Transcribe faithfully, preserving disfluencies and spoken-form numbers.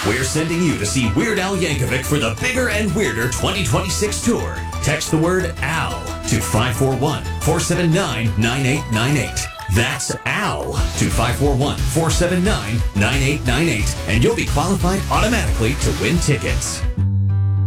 We're sending you to see Weird Al Yankovic for the Bigger and Weirder twenty twenty-six tour. Text the word AL to five four one, four seven nine, nine eight nine eight. That's AL to five four one, four seven nine, nine eight nine eight, and you'll be qualified automatically to win tickets.